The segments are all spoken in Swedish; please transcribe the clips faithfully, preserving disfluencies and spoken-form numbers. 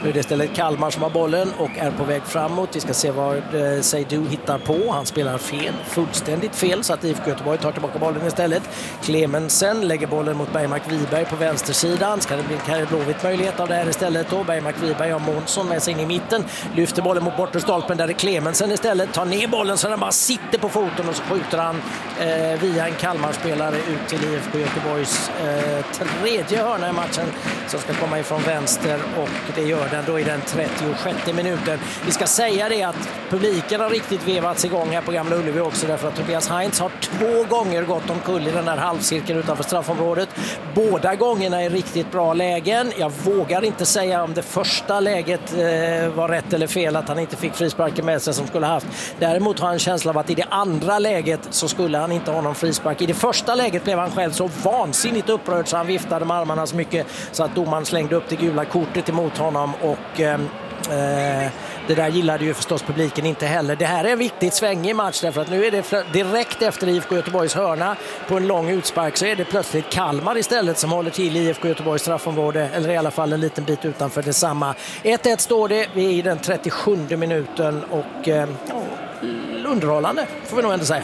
Nu är det istället Kalmar som har bollen och är på väg framåt. Vi ska se vad eh, Seidu hittar på. Han spelar fel, fullständigt fel, så att I F K Göteborg tar tillbaka bollen istället. Clemensen lägger bollen mot Bergmark Wiberg på vänstersidan. Ska det bli en Kari Blåvitt möjlighet av det här istället då? Bergmark Wiberg har Månsson med sig in i mitten. Lyfter bollen mot bortre stolpen, där är Clemensen istället. Tar ner bollen så den bara sitter på foten och så skjuter han eh, via en Kalmar-spelare ut till I F K Göteborgs eh, tredje hörna i matchen som ska komma ifrån vänster, och det gör den då i den trettiosjätte minuten. Vi ska säga det att publiken har riktigt vevats igång här på Gamla Ullevi också, därför att Tobias Heinz har två gånger gått omkull i den här halvcirkeln utanför straffområdet. Båda gångerna är riktigt bra lägen. Jag vågar inte säga om det första läget eh, var rätt eller fel, att han inte fick frisparken med sig som skulle haft. Däremot har han en känsla av att i det andra läget så skulle han inte ha någon frispark. I det första läget blev han själv så vansinnigt upprörd så han viftade med armarna så mycket så att domaren slängde upp det gula kortet emot honom, och eh, eh, det där gillade ju förstås publiken inte heller. Det här är en viktigt sväng i match, därför att nu är det direkt efter I F K Göteborgs hörna på en lång utspark så är det plötsligt Kalmar istället som håller till I F K Göteborgs straffområde, eller i alla fall en liten bit utanför detsamma. ett ett står det, vi är i den trettiosjunde minuten och eh, underhållande får vi nog ändå säga.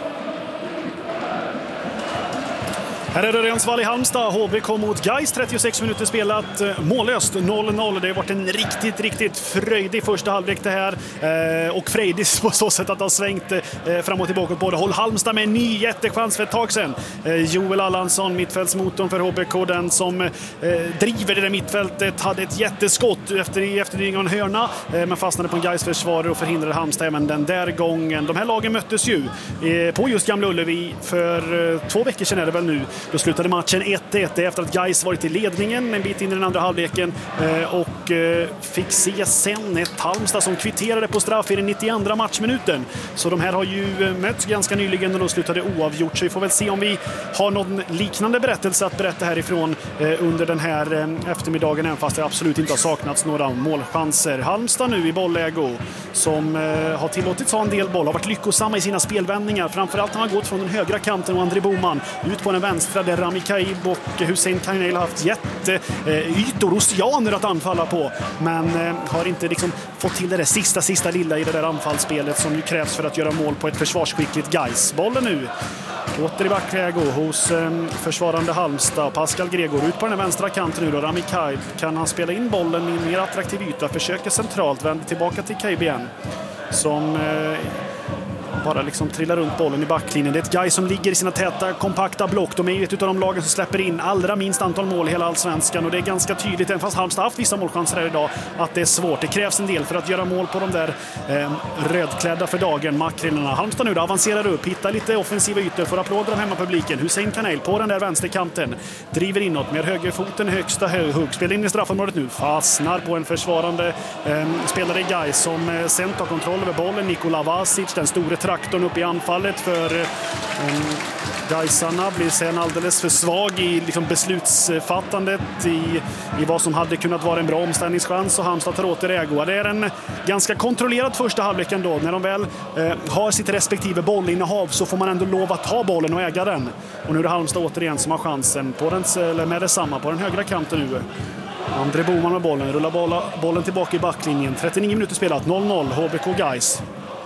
Här är det Rensvall i Halmstad. H B kom mot Gais, trettiosex minuter spelat, mållöst noll noll. Det har varit en riktigt, riktigt fröjdig första halvlek det här. Eh, och frejdig på så sätt att ha svängt eh, fram och tillbaka på både håll. Halmstad med en ny jättechans för ett tag sedan. Eh, Joel Allansson, mittfältsmotorn för H B K, den som eh, driver det där mittfältet, hade ett jätteskott efter efterdrivning av en hörna, eh, men fastnade på en Gais försvarare och förhindrade Halmstad även den där gången. De här lagen möttes ju eh, på just Gamla Ullevi för eh, två veckor sedan är det väl nu. Då slutade matchen ett ett efter att Gais varit i ledningen en bit in i den andra halvleken och fick se sen ett Halmstad som kvitterade på straff i den nittioandra matchminuten. Så de här har ju mötts ganska nyligen och då slutade oavgjort. Så vi får väl se om vi har någon liknande berättelse att berätta härifrån under den här eftermiddagen, även fast det absolut inte har saknats några målchanser. Halmstad nu i bollägo som har tillåtits ha en del boll, har varit lyckosamma i sina spelvändningar. Framförallt har han gått från den högra kanten och André Boman ut på den vänstra där Rami Kaib och Hussein Kainel har haft jätteytor, oceaner att anfalla på, men eh, har inte liksom fått till det där sista, sista lilla i det där anfallsspelet som ju krävs för att göra mål på ett försvarsskickligt Gais. Bollen nu åter i backläge hos eh, försvarande Halmstad. Pascal Gregor ut på den vänstra kanten nu då. Rami Kaib, kan han spela in bollen i en mer attraktiv yta, försöker centralt, vänder tillbaka till Kaib igen som eh, bara liksom trillar runt bollen i backlinjen. Det är ett Gais som ligger i sina täta, kompakta block. De är ju ett av de lagen som släpper in allra minst antal mål i hela allsvenskan, och det är ganska tydligt, även fast Halmstad haft vissa målchanser här idag, att det är svårt. Det krävs en del för att göra mål på de där eh, rödklädda för dagen makrillarna. Halmstad nu då avancerar upp, hittar lite offensiva ytor, får applåder av hemmapubliken. Hussein Kainel på den där vänsterkanten, driver inåt med högerfoten högsta hugg, spelar in i straffområdet nu, fastnar på en försvarande eh, spelare i Gais som eh, sen tar kontroll över bollen. Nikola Vasic, den store traktorn upp i anfallet för eh, Gaisarna, blir sen alldeles för svag i liksom, beslutsfattandet i, i vad som hade kunnat vara en bra omställningschans, och Halmstad tar åter ägo. Det är en ganska kontrollerad första halvlek ändå. När de väl eh, har sitt respektive bollinnehav så får man ändå lov att ta bollen och äga den. Och nu är det Halmstad återigen som har chansen på den, eller med detsamma på den högra kanten nu. André Boman med bollen, rullar bolla, bollen tillbaka i backlinjen. trettionio minuter spelat, noll noll, H B K Gais.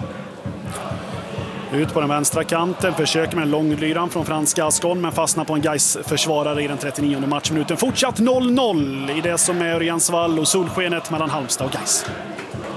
Ut på den vänstra kanten, försöker med en långlyran från franska Ascon, men fastnar på en Gais-försvarare i den trettionionde matchminuten. Fortsatt noll noll i det som är Rensvall och solskenet mellan Halmstad och Gais.